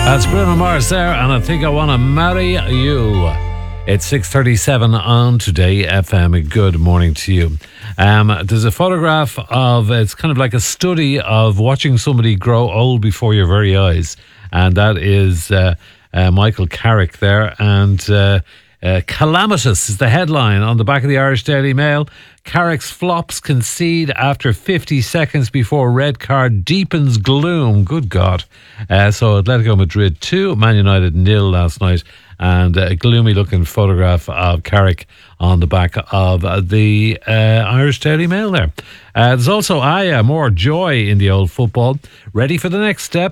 That's Bruno Mars there, and I think I want to marry you. It's 6:37 on Today FM. Good morning to you. There's a photograph of, it's kind of like a study of watching somebody grow old before your very eyes, and that is Michael Carrick there, and calamitous is the headline on the back of the Irish Daily Mail. Carrick's flops concede after 50 seconds before red card deepens gloom. Good God. So Atletico Madrid 2, Man United 0 last night, and a gloomy looking photograph of Carrick on the back of the Irish Daily Mail there. There's also more joy in the old football. Ready for the next step?